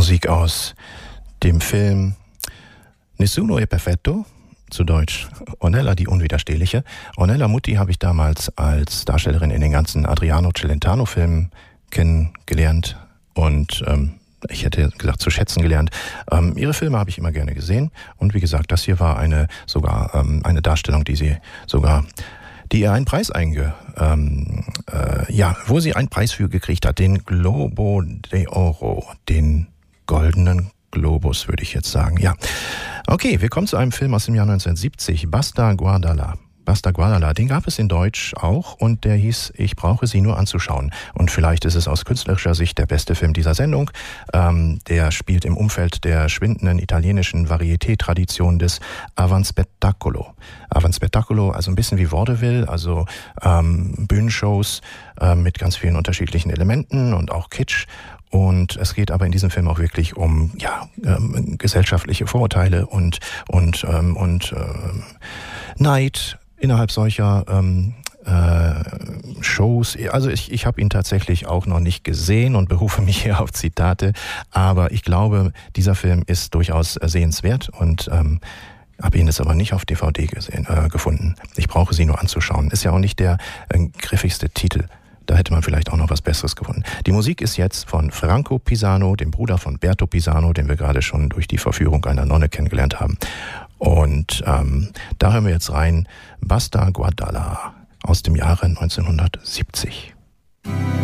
Musik aus dem Film Nessuno è perfetto, zu Deutsch Ornella die Unwiderstehliche. Ornella Muti habe ich damals als Darstellerin in den ganzen Adriano Celentano-Filmen kennengelernt und ich hätte gesagt, zu schätzen gelernt. Ihre Filme habe ich immer gerne gesehen und wie gesagt, das hier war eine Darstellung, die ihr einen Preis wo sie einen Preis für gekriegt hat, den Globo de Oro, den goldenen Globus, würde ich jetzt sagen. Ja, okay, wir kommen zu einem Film aus dem Jahr 1970, Basta Guardala. Basta Guardala, den gab es in Deutsch auch und der hieß Ich brauche sie nur anzuschauen. Und vielleicht ist es aus künstlerischer Sicht der beste Film dieser Sendung. Der spielt im Umfeld der schwindenden italienischen Varieté-Tradition des Avanspettacolo. Avanspettacolo, also ein bisschen wie Vaudeville, also Bühnenshows mit ganz vielen unterschiedlichen Elementen und auch Kitsch. Und es geht aber in diesem Film auch wirklich um gesellschaftliche Vorurteile und Neid innerhalb solcher Shows. Also ich habe ihn tatsächlich auch noch nicht gesehen und berufe mich hier auf Zitate, aber ich glaube, dieser Film ist durchaus sehenswert und habe ihn jetzt aber nicht auf DVD gefunden. Ich brauche sie nur anzuschauen. Ist ja auch nicht der griffigste Titel. Da hätte man vielleicht auch noch was Besseres gefunden. Die Musik ist jetzt von Franco Pisano, dem Bruder von Berto Pisano, den wir gerade schon durch die Verführung einer Nonne kennengelernt haben. Und da hören wir jetzt rein Basta Guardala aus dem Jahre 1970.